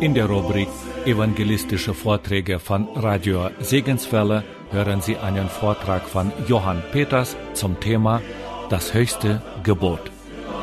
In der Rubrik Evangelistische Vorträge von Radio Segenswelle hören Sie einen Vortrag von Johann Peters zum Thema Das höchste Gebot.